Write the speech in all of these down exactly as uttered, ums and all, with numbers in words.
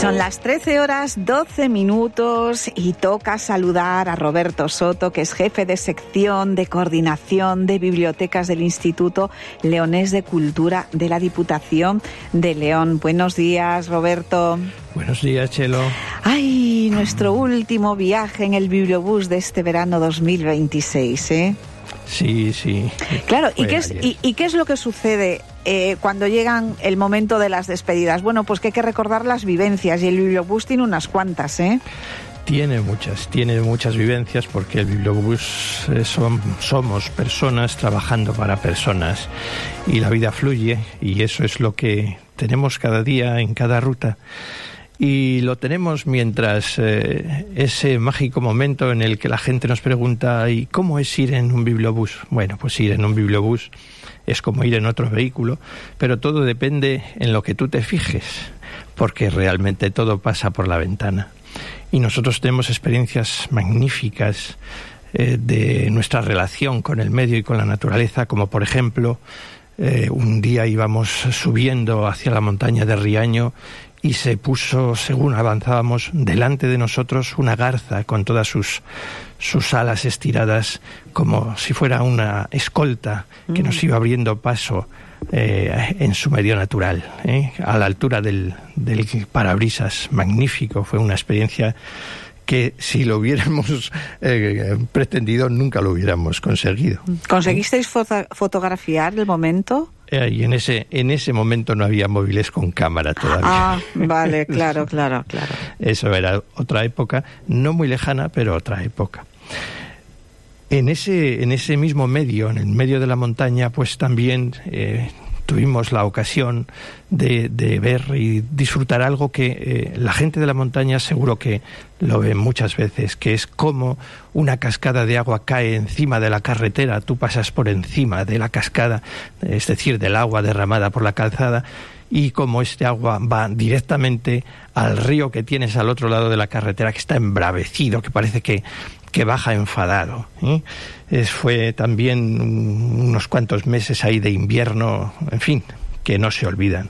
Son las trece horas doce minutos y toca saludar a Roberto Soto, que es jefe de sección de coordinación de bibliotecas del Instituto Leonés de Cultura de la Diputación de León. Buenos días, Roberto. Buenos días, Chelo. Ay, nuestro último viaje en el Bibliobús de este verano dos mil veintiséis, ¿eh? Sí, sí. Claro, ¿y qué, es, y, ¿y qué es lo que sucede eh, cuando llegan el momento de las despedidas? Bueno, pues que hay que recordar las vivencias, y el Bibliobús tiene unas cuantas, ¿eh? Tiene muchas, tiene muchas vivencias, porque el Bibliobús eh, son, somos personas trabajando para personas, y la vida fluye, y eso es lo que tenemos cada día en cada ruta. Y lo tenemos mientras eh, ese mágico momento en el que la gente nos pregunta: ¿y cómo es ir en un bibliobús? Bueno, pues ir en un bibliobús es como ir en otro vehículo, pero todo depende en lo que tú te fijes, porque realmente todo pasa por la ventana. Y nosotros tenemos experiencias magníficas eh, de nuestra relación con el medio y con la naturaleza, como por ejemplo, eh, un día íbamos subiendo hacia la montaña de Riaño y se puso, según avanzábamos, delante de nosotros una garza con todas sus, sus alas estiradas, como si fuera una escolta que nos iba abriendo paso eh, en su medio natural, eh, a la altura del, del parabrisas. Magnífico, fue una experiencia que si lo hubiéramos eh, pretendido nunca lo hubiéramos conseguido. ¿Conseguisteis foto- fotografiar el momento? Eh, y en ese en ese momento no había móviles con cámara todavía. Ah, vale, claro, claro, claro. Eso era otra época, no muy lejana, pero otra época. En ese en ese mismo medio, en el medio de la montaña, pues también eh, tuvimos la ocasión de, de ver y disfrutar algo que eh, la gente de la montaña seguro que lo ve muchas veces, que es como una cascada de agua cae encima de la carretera, tú pasas por encima de la cascada, es decir, del agua derramada por la calzada, y como este agua va directamente al río que tienes al otro lado de la carretera, que está embravecido, que parece que que baja enfadado, ¿eh? Es, fue también unos cuantos meses ahí de invierno, en fin, que no se olvidan.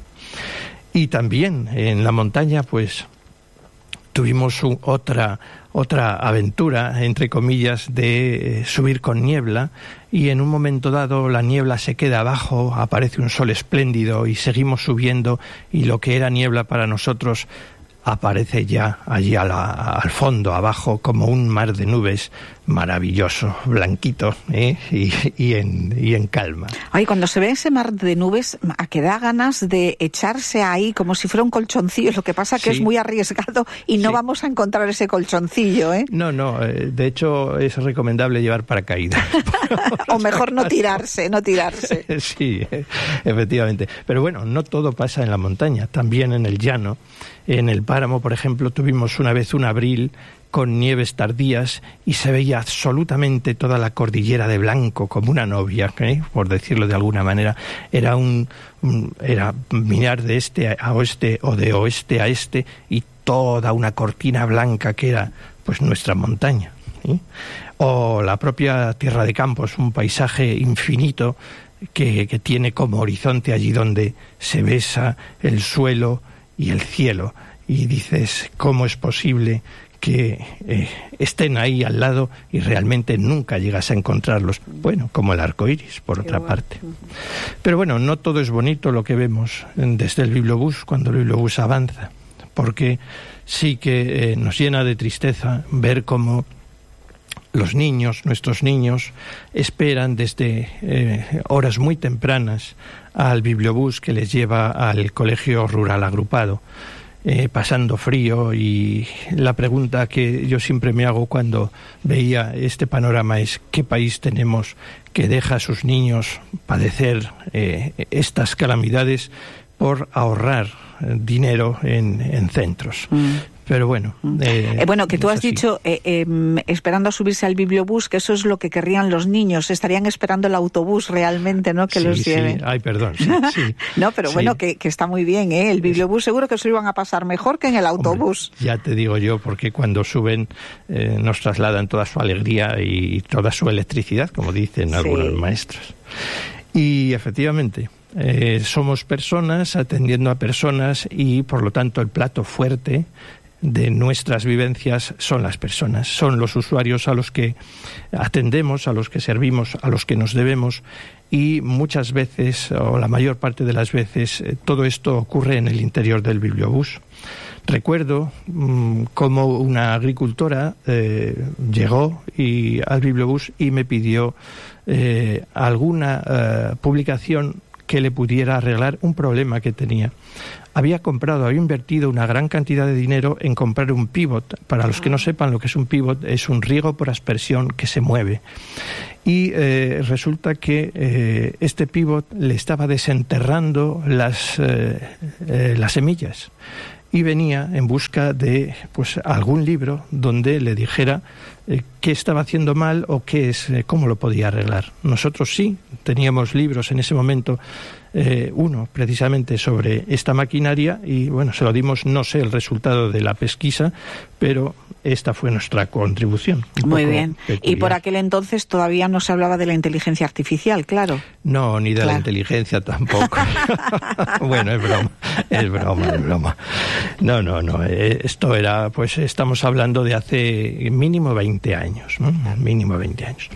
Y también en la montaña, pues, tuvimos un, otra, otra aventura, entre comillas, de eh, subir con niebla, y en un momento dado la niebla se queda abajo, aparece un sol espléndido y seguimos subiendo, y lo que era niebla para nosotros aparece ya allí a la, al fondo, abajo, como un mar de nubes maravilloso, blanquito, ¿eh? y, y, en, y en calma. Ay, cuando se ve ese mar de nubes, a que da ganas de echarse ahí como si fuera un colchoncillo. Lo que pasa que sí, es muy arriesgado y no sí. vamos a encontrar ese colchoncillo, ¿eh? No, no, eh, de hecho es recomendable llevar paracaídas. O mejor no tirarse, no tirarse. Sí, efectivamente. Pero bueno, no todo pasa en la montaña, también en el llano. En el páramo, por ejemplo, tuvimos una vez un abril con nieves tardías y se veía absolutamente toda la cordillera de blanco como una novia, ¿eh? Por decirlo de alguna manera. Era un, un era mirar de este a oeste o de oeste a este y toda una cortina blanca que era pues nuestra montaña, ¿eh? O la propia Tierra de Campos, un paisaje infinito que, que tiene como horizonte allí donde se besa el suelo y el cielo, y dices, ¿cómo es posible que eh, estén ahí al lado y realmente nunca llegas a encontrarlos? Bueno, como el arco iris, por Qué otra bueno. parte. Pero bueno, no todo es bonito lo que vemos desde el bibliobús cuando el bibliobús avanza, porque sí que eh, nos llena de tristeza ver cómo los niños, nuestros niños, esperan desde eh, horas muy tempranas al bibliobús que les lleva al colegio rural agrupado, eh, pasando frío, y la pregunta que yo siempre me hago cuando veía este panorama es: ¿qué país tenemos que deja a sus niños padecer eh, estas calamidades por ahorrar dinero en, en centros? Mm. Pero bueno... Eh, eh, bueno, que tú has así. dicho, eh, eh, esperando a subirse al bibliobús, que eso es lo que querrían los niños. Estarían esperando el autobús realmente, ¿no? Que sí, los lleve. Sí, ay, perdón, sí, sí. No, pero sí. bueno, que, que está muy bien, ¿eh? El bibliobús seguro que se lo iban a pasar mejor que en el autobús. Hombre, ya te digo yo, porque cuando suben eh, nos trasladan toda su alegría y toda su electricidad, como dicen sí. algunos maestros. Y efectivamente... eh, somos personas atendiendo a personas y, por lo tanto, el plato fuerte de nuestras vivencias son las personas, son los usuarios a los que atendemos, a los que servimos, a los que nos debemos, y muchas veces, o la mayor parte de las veces, eh, todo esto ocurre en el interior del bibliobús. Recuerdo mmm, cómo una agricultora eh, llegó y, al bibliobús y me pidió eh, alguna eh, publicación que le pudiera arreglar un problema que tenía. Había comprado, había invertido una gran cantidad de dinero en comprar un pivot. Para los que no sepan lo que es un pivot, es un riego por aspersión que se mueve. Y eh, resulta que eh, este pivot le estaba desenterrando las, eh, eh, las semillas. Y venía en busca de pues algún libro donde le dijera eh, qué estaba haciendo mal o qué es, eh, cómo lo podía arreglar. Nosotros sí teníamos libros en ese momento, eh, uno precisamente sobre esta maquinaria, y bueno, se lo dimos, no sé el resultado de la pesquisa, pero esta fue nuestra contribución. Muy bien. Peculiar. Y por aquel entonces todavía no se hablaba de la inteligencia artificial, claro. No, ni de claro. la inteligencia tampoco. Bueno, es broma, es broma, es broma. No, no, no. Esto era, pues estamos hablando de hace mínimo veinte años, ¿no? Mínimo veinte años.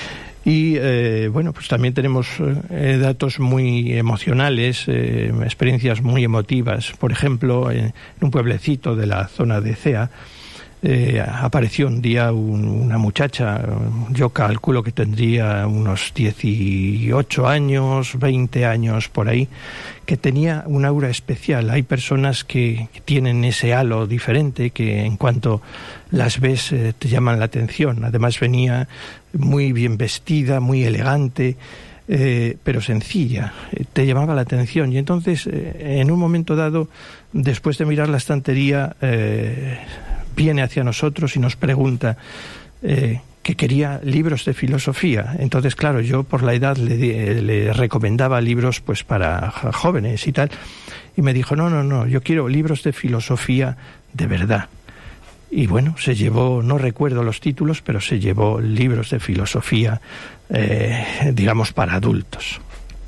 Y eh, bueno, pues también tenemos eh, datos muy emocionales, eh, experiencias muy emotivas. Por ejemplo, en un pueblecito de la zona de Cea, Eh, apareció un día un, una muchacha, yo calculo que tendría unos dieciocho años, veinte años por ahí, que tenía un aura especial. Hay personas que, que tienen ese halo diferente, que en cuanto las ves eh, te llaman la atención. Además venía muy bien vestida, muy elegante, eh, pero sencilla, eh, te llamaba la atención. Y entonces, eh, en un momento dado, después de mirar la estantería, eh, viene hacia nosotros y nos pregunta eh, que quería libros de filosofía. Entonces, claro, yo por la edad le, le recomendaba libros pues para jóvenes y tal, y me dijo, no, no, no, yo quiero libros de filosofía de verdad. Y bueno, se llevó, no recuerdo los títulos, pero se llevó libros de filosofía, eh, digamos, para adultos.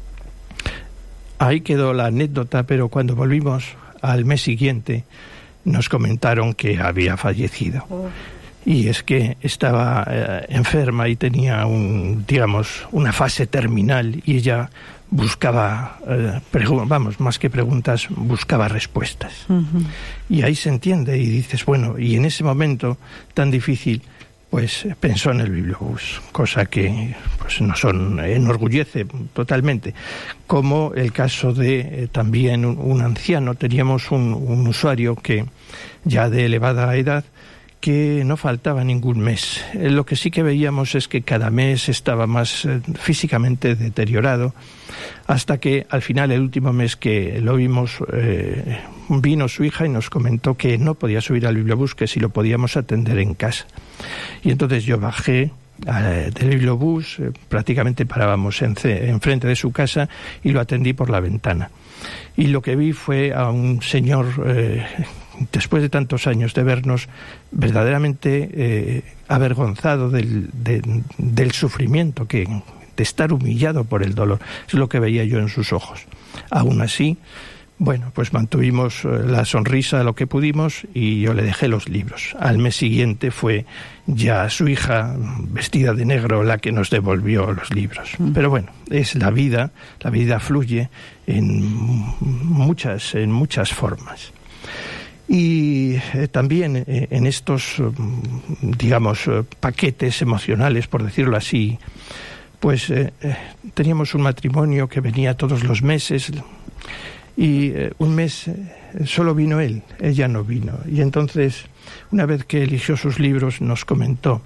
Ahí quedó la anécdota, pero cuando volvimos al mes siguiente, nos comentaron que había fallecido. Oh. Y es que estaba eh, enferma y tenía un, digamos, una fase terminal, y ella buscaba, eh, pregu- vamos, más que preguntas, buscaba respuestas. Uh-huh. Y ahí se entiende, y dices, bueno, y en ese momento tan difícil, pues pensó en el bibliobús, cosa que pues nos son, enorgullece totalmente. Como el caso de eh, también un, un anciano, teníamos un, un usuario que ya de elevada edad, que no faltaba ningún mes. Eh, lo que sí que veíamos es que cada mes estaba más eh, físicamente deteriorado, hasta que al final, el último mes que lo vimos, eh, vino su hija y nos comentó que no podía subir al bibliobús, que si lo podíamos atender en casa. Y entonces yo bajé eh, del bibliobús, eh, prácticamente parábamos en, enfrente de su casa, y lo atendí por la ventana. Y lo que vi fue a un señor, eh, después de tantos años de vernos, verdaderamente eh, avergonzado del, de, del sufrimiento, que, de estar humillado por el dolor. Es lo que veía yo en sus ojos. Aún así, bueno, pues mantuvimos la sonrisa lo que pudimos, y yo le dejé los libros. Al mes siguiente fue ya su hija, vestida de negro, la que nos devolvió los libros. Mm. Pero bueno, es la vida, la vida fluye en muchas, en muchas formas. Y eh, también eh, en estos, digamos, eh, paquetes emocionales, por decirlo así, pues eh, eh, teníamos un matrimonio que venía todos los meses, y eh, un mes eh, solo vino él, ella no vino. Y entonces, una vez que eligió sus libros, nos comentó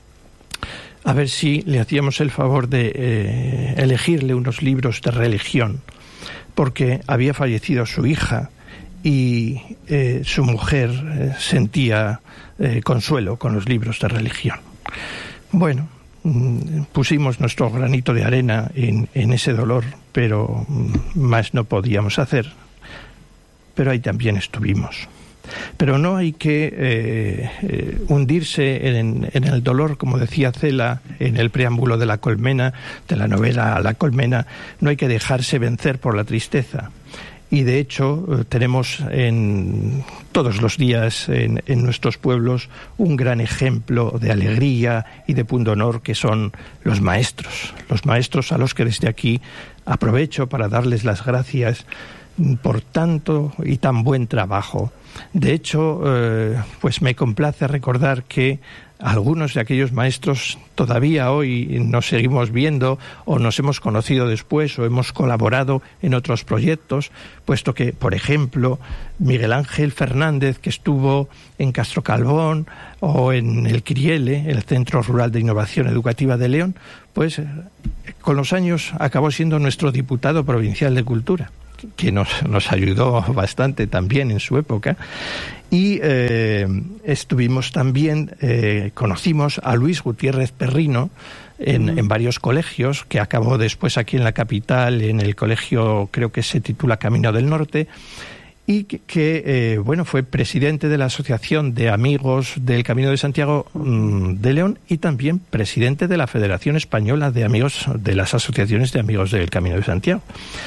a ver si le hacíamos el favor de eh, elegirle unos libros de religión, porque había fallecido su hija, y eh, su mujer eh, sentía eh, consuelo con los libros de religión. Bueno, pusimos nuestro granito de arena en, en ese dolor, pero más no podíamos hacer. Pero ahí también estuvimos. Pero no hay que eh, eh, hundirse en, en el dolor, como decía Cela en el preámbulo de La Colmena, de la novela La Colmena, no hay que dejarse vencer por la tristeza. Y de hecho tenemos en todos los días en, en nuestros pueblos un gran ejemplo de alegría y de pundonor, que son los maestros, los maestros a los que desde aquí aprovecho para darles las gracias por tanto y tan buen trabajo. De hecho, eh, pues me complace recordar que algunos de aquellos maestros todavía hoy nos seguimos viendo, o nos hemos conocido después, o hemos colaborado en otros proyectos, puesto que, por ejemplo, Miguel Ángel Fernández, que estuvo en Castro Calvón o en el Criele, el Centro Rural de Innovación Educativa de León, pues con los años acabó siendo nuestro diputado provincial de Cultura, que nos, nos ayudó bastante también en su época. Y eh, estuvimos también, eh, conocimos a Luis Gutiérrez Perrino en, mm. en varios colegios, que acabó después aquí en la capital, en el colegio, creo que se titula Camino del Norte, y que, que eh, bueno, fue presidente de la Asociación de Amigos del Camino de Santiago mmm, de León, y también presidente de la Federación Española de Amigos de las Asociaciones de Amigos del Camino de Santiago.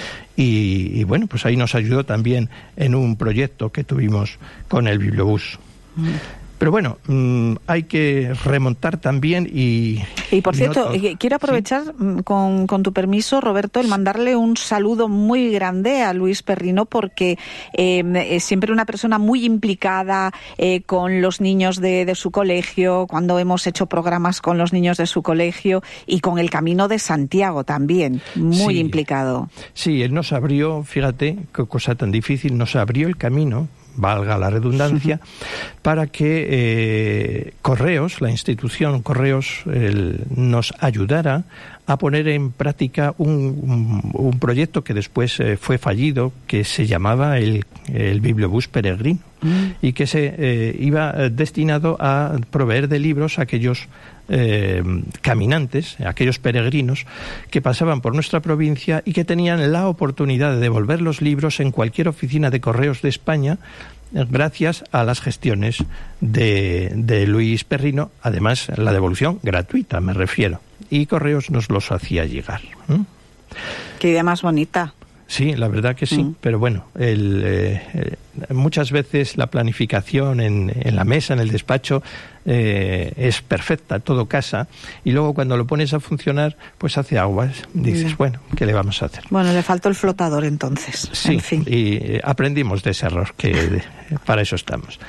Y, y bueno, pues ahí nos ayudó también en un proyecto que tuvimos con el Bibliobús. Mm. Pero bueno, mmm, hay que remontar también y... Y por cierto, no quiero aprovechar, ¿sí? con, con tu permiso, Roberto, el mandarle un saludo muy grande a Luis Perrino, porque eh, es siempre una persona muy implicada eh, con los niños de, de su colegio, cuando hemos hecho programas con los niños de su colegio, y con el Camino de Santiago también, muy sí. implicado. Sí, él nos abrió, fíjate, qué cosa tan difícil, nos abrió el camino, valga la redundancia, para que eh, Correos, la institución Correos, el, nos ayudara a poner en práctica un, un, un proyecto que después eh, fue fallido, que se llamaba el, el Bibliobús Peregrino, mm. y que se eh, iba destinado a proveer de libros a aquellos eh, caminantes, aquellos peregrinos que pasaban por nuestra provincia y que tenían la oportunidad de devolver los libros en cualquier oficina de Correos de España, gracias a las gestiones de, de Luis Perrino, además la devolución gratuita, me refiero, y Correos nos los hacía llegar. ¿Mm? Qué idea más bonita. Sí, la verdad que sí, mm. pero bueno, el, eh, muchas veces la planificación en, en la mesa, en el despacho, eh, es perfecta, todo casa, y luego cuando lo pones a funcionar, pues hace aguas. Dices, mm. bueno, ¿qué le vamos a hacer? Bueno, le faltó el flotador entonces. Sí, en fin. Y aprendimos de ese error, que de, para eso estamos.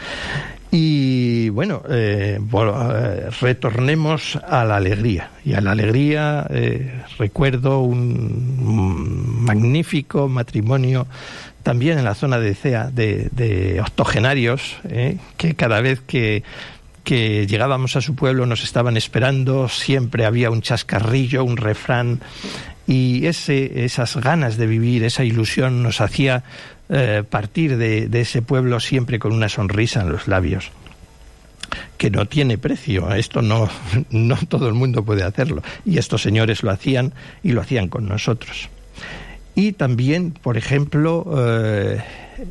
Y bueno, eh, bueno, eh, retornemos a la alegría. Y a la alegría eh, recuerdo un, un magnífico matrimonio también en la zona de Cea, de, de octogenarios, eh, que cada vez que, que llegábamos a su pueblo nos estaban esperando, siempre había un chascarrillo, un refrán, y ese, esas ganas de vivir, esa ilusión nos hacía Eh, partir de, de ese pueblo siempre con una sonrisa en los labios, que no tiene precio. Esto no, no todo el mundo puede hacerlo, y estos señores lo hacían, y lo hacían con nosotros. Y también, por ejemplo, eh,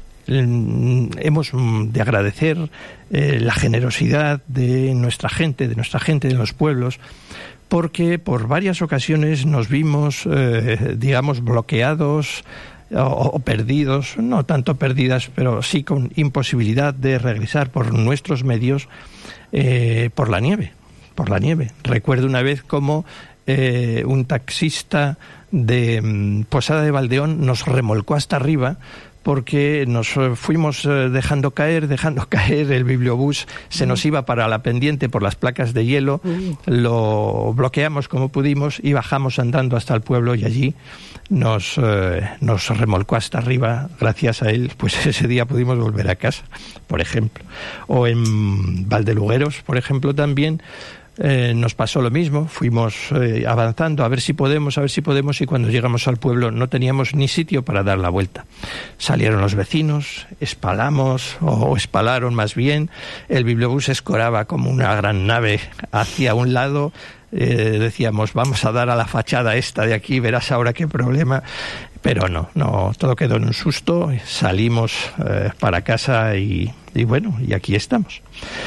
hemos de agradecer eh, la generosidad de nuestra gente, de nuestra gente de los pueblos, porque por varias ocasiones nos vimos, eh, digamos, bloqueados O, o perdidos, no tanto perdidas, pero sí con imposibilidad de regresar por nuestros medios eh, por la nieve, por la nieve. Recuerdo una vez como eh, un taxista de um, Posada de Valdeón nos remolcó hasta arriba, porque nos fuimos dejando caer, dejando caer, el bibliobús se nos iba para la pendiente por las placas de hielo, lo bloqueamos como pudimos y bajamos andando hasta el pueblo, y allí nos, eh, nos remolcó hasta arriba. Gracias a él, pues ese día pudimos volver a casa, por ejemplo. O en Valdelugueros, por ejemplo, también Eh, nos pasó lo mismo, fuimos eh, avanzando a ver si podemos, a ver si podemos, y cuando llegamos al pueblo no teníamos ni sitio para dar la vuelta. Salieron los vecinos, espalamos, o espalaron más bien, el bibliobús escoraba como una gran nave hacia un lado, eh, decíamos, vamos a dar a la fachada esta de aquí, verás ahora qué problema. Pero no, no, todo quedó en un susto, salimos eh, para casa y, y bueno, y aquí estamos.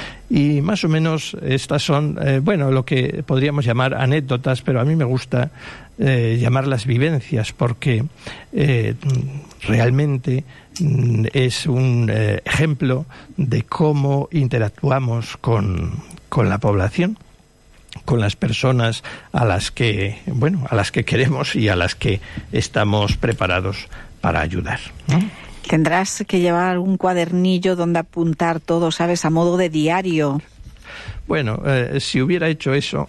Y más o menos estas son, eh, bueno, lo que podríamos llamar anécdotas, pero a mí me gusta eh, llamarlas vivencias, porque eh, realmente mm, es un eh, ejemplo de cómo interactuamos con, con la población, con las personas a las que, bueno, a las que queremos y a las que estamos preparados para ayudar, ¿no? Tendrás que llevar un cuadernillo donde apuntar todo, ¿sabes?, a modo de diario. Bueno, eh, si hubiera hecho eso,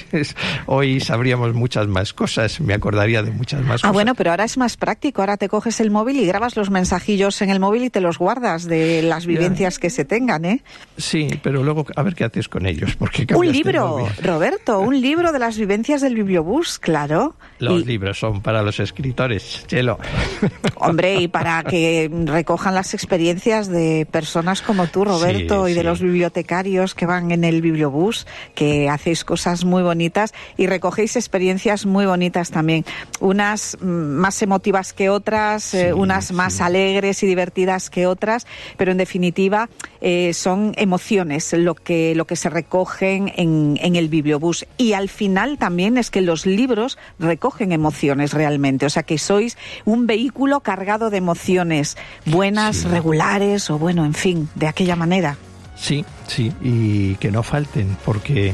hoy sabríamos muchas más cosas, me acordaría de muchas más ah, cosas. Ah, bueno, pero ahora es más práctico, ahora te coges el móvil y grabas los mensajillos en el móvil y te los guardas de las vivencias ya. que se tengan, ¿eh? Sí, pero luego a ver qué haces con ellos, porque un libro, Roberto, un libro de las vivencias del Bibliobús, claro. Los y... libros son para los escritores, Chelo. Hombre, y para que recojan las experiencias de personas como tú, Roberto, sí, y de sí. los bibliotecarios que van en el Bibliobús, que hacéis cosas muy bonitas y recogéis experiencias muy bonitas también, unas más emotivas que otras, sí, eh, unas más sí. alegres y divertidas que otras, pero en definitiva eh, son emociones lo que lo que se recogen en, en el Bibliobús, y al final también es que los libros recogen emociones realmente, o sea que sois un vehículo cargado de emociones buenas, sí. regulares o bueno, en fin, de aquella manera. Sí, sí, y que no falten, porque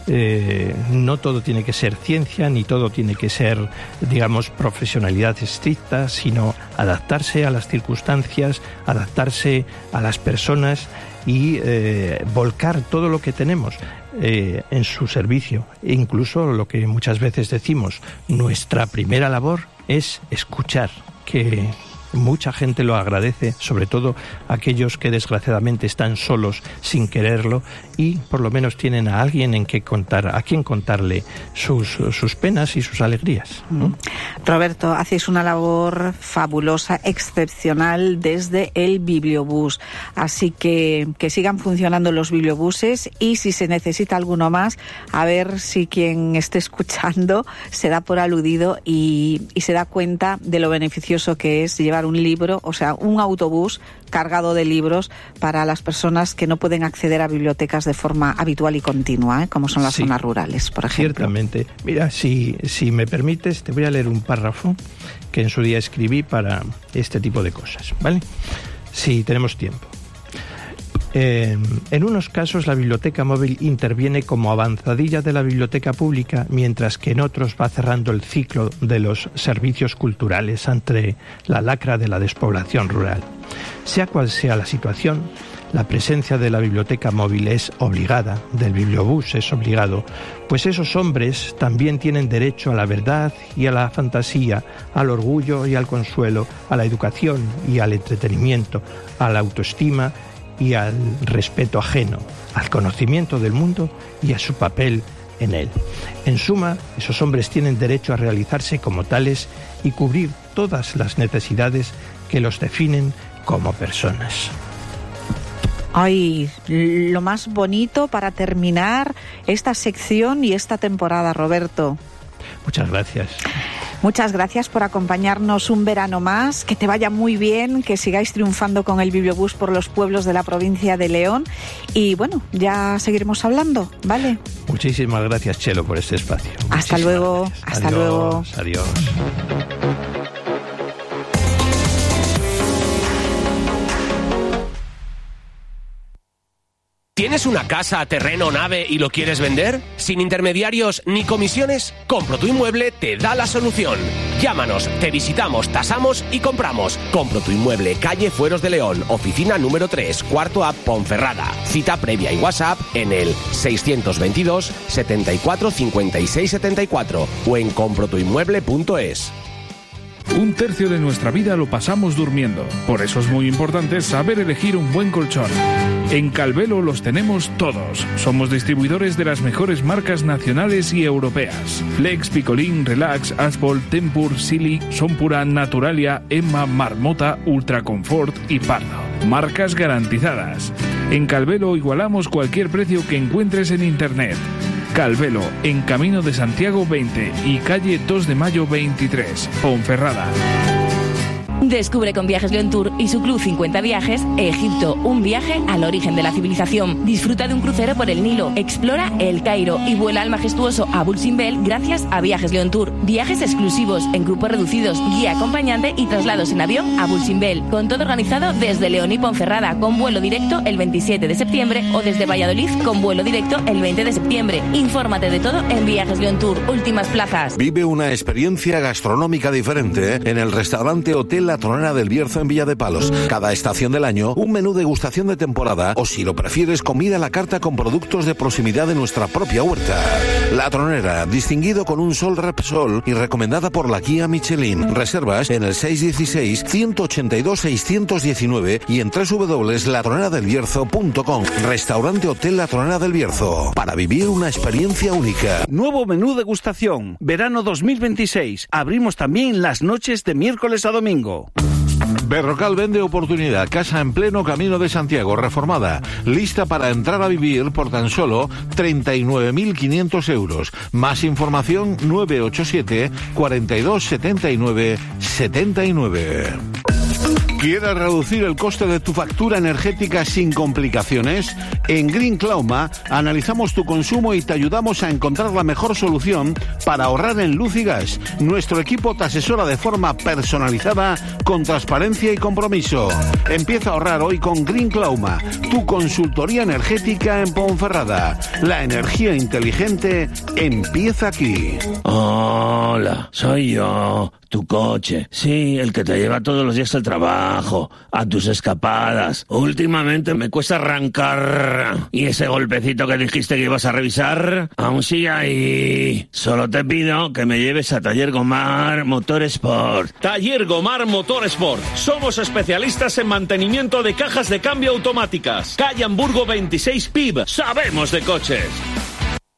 eh, no todo tiene que ser ciencia, ni todo tiene que ser, digamos, profesionalidad estricta, sino adaptarse a las circunstancias, adaptarse a las personas y eh, volcar todo lo que tenemos eh, en su servicio. E incluso lo que muchas veces decimos, nuestra primera labor es escuchar, que mucha gente lo agradece, sobre todo aquellos que desgraciadamente están solos sin quererlo y por lo menos tienen a alguien en que contar, a quien contarle sus, sus penas y sus alegrías, ¿no? Roberto, hacéis una labor fabulosa, excepcional desde el Bibliobús, así que que sigan funcionando los bibliobuses y si se necesita alguno más, a ver si quien esté escuchando se da por aludido y, y se da cuenta de lo beneficioso que es llevar un libro, o sea, un autobús cargado de libros para las personas que no pueden acceder a bibliotecas de forma habitual y continua, ¿eh? Como son las sí, zonas rurales, por ejemplo. Ciertamente. Mira, si, si me permites, te voy a leer un párrafo que en su día escribí para este tipo de cosas, ¿vale? Si tenemos tiempo. Eh, en unos casos la biblioteca móvil interviene como avanzadilla de la biblioteca pública, mientras que en otros va cerrando el ciclo de los servicios culturales ante la lacra de la despoblación rural. Sea cual sea la situación, la presencia de la biblioteca móvil es obligada, del bibliobús es obligado, pues esos hombres también tienen derecho a la verdad y a la fantasía, al orgullo y al consuelo, a la educación y al entretenimiento, a la autoestima y al respeto ajeno, al conocimiento del mundo y a su papel en él. En suma, esos hombres tienen derecho a realizarse como tales y cubrir todas las necesidades que los definen como personas. Ay, lo más bonito para terminar esta sección y esta temporada, Roberto. Muchas gracias. Muchas gracias por acompañarnos un verano más, que te vaya muy bien, que sigáis triunfando con el Bibliobús por los pueblos de la provincia de León y bueno, ya seguiremos hablando, ¿vale? Muchísimas gracias, Chelo, por este espacio. Hasta Muchísimas luego, gracias. hasta adiós, luego. Adiós. ¿Tienes una casa, terreno, nave y lo quieres vender? ¿Sin intermediarios ni comisiones? Compro tu Inmueble te da la solución. Llámanos, te visitamos, tasamos y compramos. Compro tu Inmueble, calle Fueros de León, oficina número tres, cuarto A, Ponferrada. Cita previa y WhatsApp en el seiscientos veintidós, setenta y cuatro, cincuenta y seis, setenta y cuatro o en compro tu inmueble punto es. Un tercio de nuestra vida lo pasamos durmiendo. Por eso es muy importante saber elegir un buen colchón. En Calvelo los tenemos todos. Somos distribuidores de las mejores marcas nacionales y europeas. Flex, Picolín, Relax, Asphalt, Tempur, Silly, Sonpura, Naturalia, Emma, Marmota, Ultraconfort y Pardo. Marcas garantizadas. En Calvelo igualamos cualquier precio que encuentres en internet. Calvelo, en Camino de Santiago veinte y calle dos de Mayo veintitrés, Ponferrada. Descubre con Viajes León Tour y su Club cincuenta Viajes Egipto, un viaje al origen de la civilización. Disfruta de un crucero por el Nilo, explora El Cairo y vuela al majestuoso Abu Simbel gracias a Viajes León Tour. Viajes exclusivos en grupos reducidos, guía acompañante y traslados en avión a Abu Simbel. Con todo organizado desde León y Ponferrada con vuelo directo el veintisiete de septiembre o desde Valladolid con vuelo directo el veinte de septiembre. Infórmate de todo en Viajes León Tour. Últimas plazas. Vive una experiencia gastronómica diferente en el restaurante Hotel La Tronera del Bierzo en Villa de Palos. Cada estación del año, un menú degustación de temporada o, si lo prefieres, comida a la carta con productos de proximidad de nuestra propia huerta. La Tronera, distinguido con un Sol Repsol y recomendada por la guía Michelin. Reservas en el seis uno seis, uno ocho dos, seis uno nueve y en doble u doble u doble u punto la tronera del bierzo punto com. Restaurante Hotel La Tronera del Bierzo. Para vivir una experiencia única. Nuevo menú degustación. Verano dos mil veintiséis. Abrimos también las noches de miércoles a domingo. Berrocal vende oportunidad. Casa en pleno Camino de Santiago, reformada. Lista para entrar a vivir por tan solo treinta y nueve mil quinientos euros. Más información nueve ocho siete, cuatro dos, siete nueve, siete nueve. ¿Quieres reducir el coste de tu factura energética sin complicaciones? En Green Clauma analizamos tu consumo y te ayudamos a encontrar la mejor solución para ahorrar en luz y gas. Nuestro equipo te asesora de forma personalizada, con transparencia y compromiso. Empieza a ahorrar hoy con Green Clauma, tu consultoría energética en Ponferrada. La energía inteligente empieza aquí. Hola, soy yo, tu coche. Sí, el que te lleva todos los días al trabajo, a tus escapadas. Últimamente me cuesta arrancar. Y ese golpecito que dijiste que ibas a revisar, aún sigue ahí. Solo te pido que me lleves a Taller Gomar Motorsport. Taller Gomar Motorsport. Somos especialistas en mantenimiento de cajas de cambio automáticas. Calle Hamburgo veintiséis P I B. Sabemos de coches.